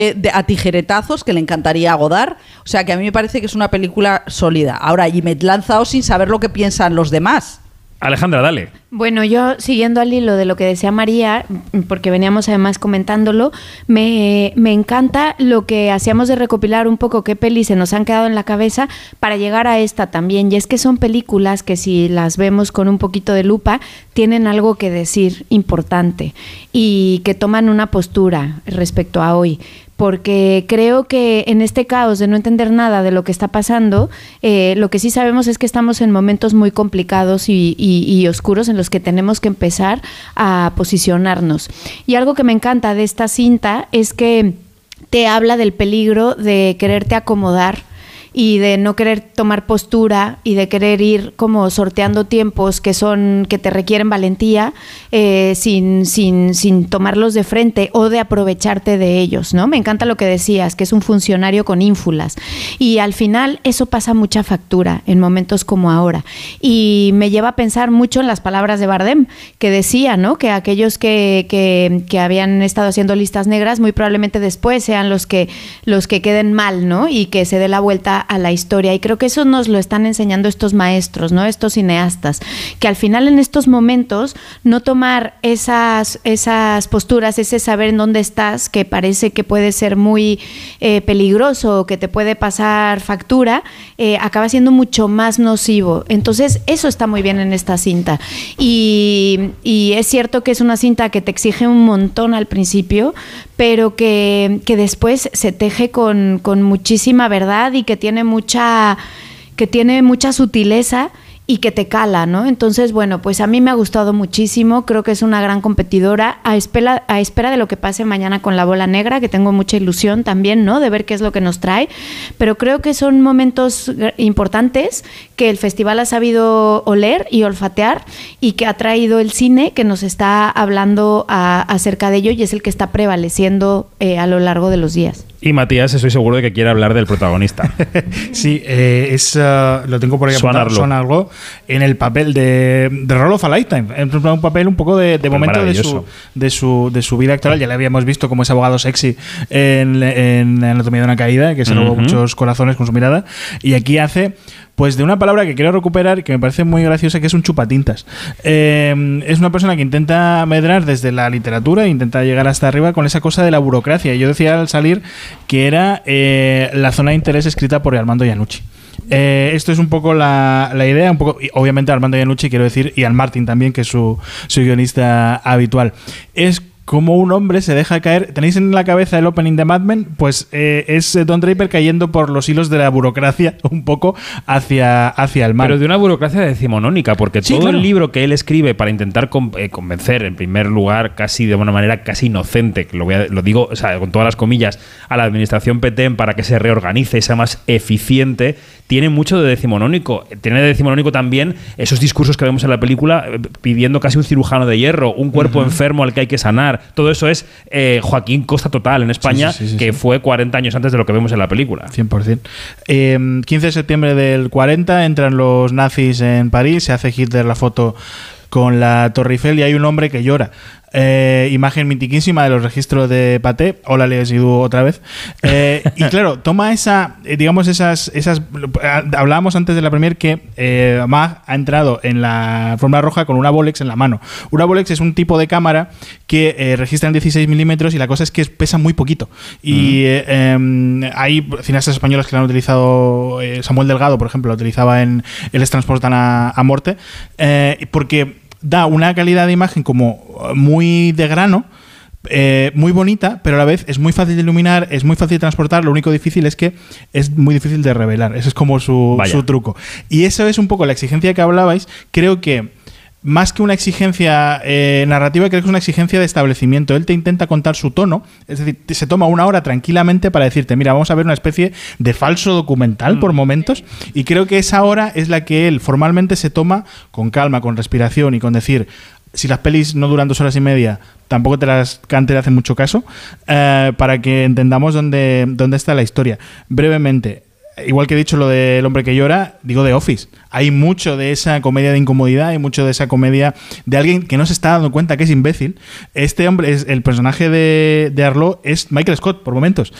a tijeretazos, que le encantaría a Godard. O sea, que a mí me parece que es una película sólida. Ahora, y me he lanzado sin saber lo que piensan los demás. Alejandra, dale. Bueno, yo siguiendo al hilo de lo que decía María, porque veníamos además comentándolo, me encanta lo que hacíamos de recopilar un poco qué pelis se nos han quedado en la cabeza para llegar a esta también. Y es que son películas que si las vemos con un poquito de lupa, tienen algo que decir importante y que toman una postura respecto a hoy. Porque creo que en este caos de no entender nada de lo que está pasando, lo que sí sabemos es que estamos en momentos muy complicados y oscuros en los que tenemos que empezar a posicionarnos. Y algo que me encanta de esta cinta es que te habla del peligro de quererte acomodar y de no querer tomar postura y de querer ir como sorteando tiempos que te requieren valentía sin tomarlos de frente o de aprovecharte de ellos, ¿no? Me encanta lo que decías, que es un funcionario con ínfulas y al final eso pasa mucha factura en momentos como ahora y me lleva a pensar mucho en las palabras de Bardem que decía, ¿no? Que aquellos que habían estado haciendo listas negras muy probablemente después sean los que queden mal, ¿no? Y que se dé la vuelta a la historia y creo que eso nos lo están enseñando estos maestros, ¿no? Estos cineastas, que al final en estos momentos no tomar esas posturas, ese saber en dónde estás, que parece que puede ser muy peligroso, que te puede pasar factura, acaba siendo mucho más nocivo. Entonces eso está muy bien en esta cinta y es cierto que es una cinta que te exige un montón al principio, pero que después se teje con muchísima verdad y que tiene mucha sutileza y que te cala, ¿no? Entonces, bueno, pues a mí me ha gustado muchísimo, creo que es una gran competidora, a espera de lo que pase mañana con La Bola Negra, que tengo mucha ilusión también, ¿no? De ver qué es lo que nos trae, pero creo que son momentos importantes que el festival ha sabido oler y olfatear y que ha traído el cine que nos está hablando acerca de ello y es el que está prevaleciendo a lo largo de los días. Y Matías, estoy seguro de que quiere hablar del protagonista. Sí, lo tengo por ahí apuntado. Swan Arlo en el papel de Role of a Lifetime. Un papel un poco de momento de su vida actual. Ya le habíamos visto como ese abogado sexy en Anatomía de una caída, que se robó muchos corazones con su mirada. Y aquí hace pues de una palabra que quiero recuperar y que me parece muy graciosa, que es un chupatintas. Es una persona que intenta medrar desde la literatura, intenta llegar hasta arriba con esa cosa de la burocracia. Yo decía al salir que era La zona de interés escrita por Armando Iannucci. Esto es un poco la idea, un poco, y obviamente Armando Iannucci, quiero decir, y Ian Martin también, que es su guionista habitual. Es como un hombre se deja caer. ¿Tenéis en la cabeza el opening de Mad Men? Pues es Don Draper cayendo por los hilos de la burocracia un poco hacia el mal. Pero de una burocracia decimonónica, porque sí, todo claro. El libro que él escribe para intentar convencer, en primer lugar, casi de una manera casi inocente, que lo digo, o sea, con todas las comillas, a la administración Petén para que se reorganice y sea más eficiente, tiene mucho de decimonónico. Tiene de decimonónico también esos discursos que vemos en la película pidiendo casi un cirujano de hierro, un cuerpo enfermo al que hay que sanar. Todo eso es Joaquín Costa total en España, sí. Que fue 40 años antes de lo que vemos en la película. 100%. 15 de septiembre del 40 entran los nazis en París, se hace Hitler la foto con la Torre Eiffel y hay un hombre que llora. Imagen mitiquísima de los registros de Pathé. Hola, Les Idú otra vez. Y claro, toma digamos esas hablábamos antes de la premier que Mag ha entrado en la Fórmula Roja con una Bolex en la mano. Una Bolex es un tipo de cámara que registra en 16 milímetros y la cosa es que pesa muy poquito. Y hay cineastas españoles que la han utilizado. Samuel Delgado, por ejemplo, lo utilizaba en El Transportan a Morte, porque da una calidad de imagen como muy de grano, muy bonita, pero a la vez es muy fácil de iluminar, es muy fácil de transportar. Lo único difícil es que es muy difícil de revelar. Ese es como su truco. Y eso es un poco la exigencia que hablabais. Creo que más que una exigencia narrativa, creo que es una exigencia de establecimiento. Él te intenta contar su tono, es decir, se toma una hora tranquilamente para decirte, mira, vamos a ver una especie de falso documental por momentos, y creo que esa hora es la que él formalmente se toma con calma, con respiración y con decir, si las pelis no duran 2 horas y media, tampoco te las cante, le hacen mucho caso, para que entendamos dónde está la historia. Brevemente, igual que he dicho lo del hombre que llora, digo The Office. Hay mucho de esa comedia de incomodidad, hay mucho de esa comedia de alguien que no se está dando cuenta que es imbécil. Este hombre, el personaje de Arlo, es Michael Scott por momentos.